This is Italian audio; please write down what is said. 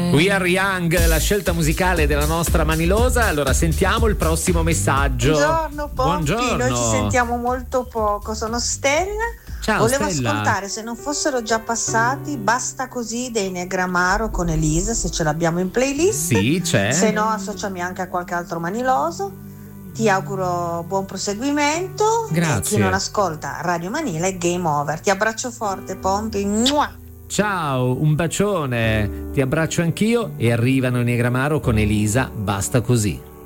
We Are Young, la scelta musicale della nostra Manilosa. Allora sentiamo il prossimo messaggio. Buongiorno Pompi, Buongiorno. noi ci sentiamo molto poco. Sono Stella. Ciao Volevo Stella. ascoltare, se non fossero già passati, Basta così dei Negramaro con Elisa, se ce l'abbiamo in playlist. Sì, c'è. Se no, associami anche a qualche altro maniloso. Ti auguro buon proseguimento. Grazie. E chi non ascolta Radio Manila è game over. Ti abbraccio forte, Pompi. Mua! Ciao, un bacione. Ti abbraccio anch'io e arrivano i Negramaro con Elisa, Basta così.